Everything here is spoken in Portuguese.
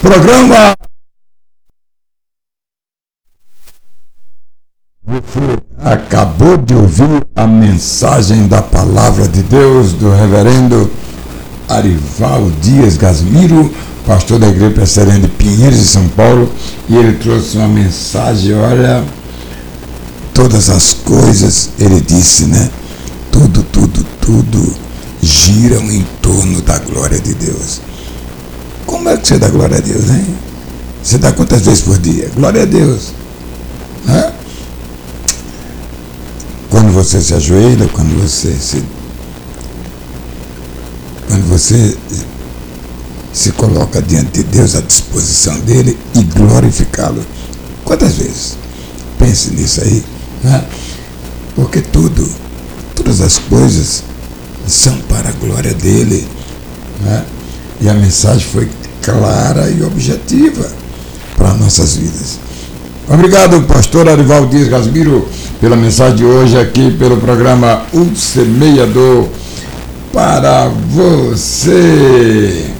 Programa. Você acabou de ouvir a mensagem da Palavra de Deus do reverendo Arival Dias Gasmiro, pastor da Igreja Presbiteriana de Pinheiros, de São Paulo, e ele trouxe uma mensagem, olha, todas as coisas, ele disse, né? Tudo giram em torno da glória de Deus. Como é que você dá glória a Deus, hein? Você dá quantas vezes por dia? Glória a Deus. Né? Quando você se ajoelha, quando você se coloca diante de Deus, à disposição dele e glorificá-lo. Quantas vezes? Pense nisso aí. Né? Porque todas as coisas são para a glória dele. Né? E a mensagem foi clara e objetiva para nossas vidas. Obrigado, pastor Arival Dias Gasmiro, pela mensagem de hoje aqui pelo programa O Semeador para você.